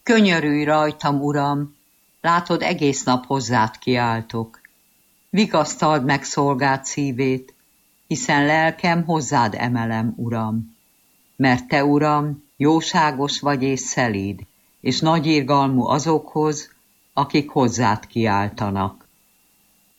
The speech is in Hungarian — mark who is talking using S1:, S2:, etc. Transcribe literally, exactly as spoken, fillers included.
S1: Könyörülj rajtam, Uram, látod, egész nap hozzád kiáltok. Vigasztald meg szolgád szívét, hiszen lelkem hozzád emelem, Uram. Mert te, Uram, jóságos vagy és szelíd, és nagy irgalmú azokhoz, akik hozzád kiáltanak.